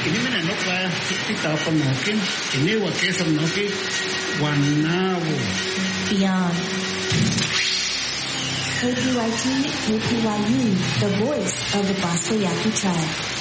ini mana nok ba kita panokin ini wa kesam noki wanawo beyond. KPYT, KPYU, the voice of the Bosco Yaqui tribe.